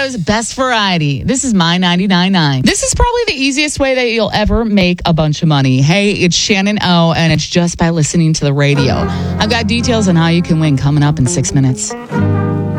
Chicago's best variety. This is My 99.9. This is probably the easiest way that you'll ever make a bunch of money. Hey, it's Shannon O, and it's just by listening to the radio. I've got details on how you can win coming up in 6 minutes.